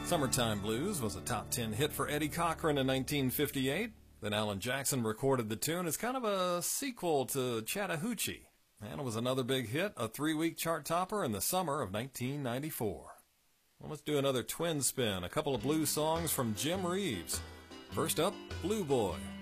Summertime Blues was a top 10 hit for Eddie Cochran in 1958. Then Alan Jackson recorded the tune as kind of a sequel to Chattahoochee. And it was another big hit, a 3-week chart topper in the summer of 1994. Well, let's do another twin spin, a couple of blues songs from Jim Reeves. First up, Blue Boy.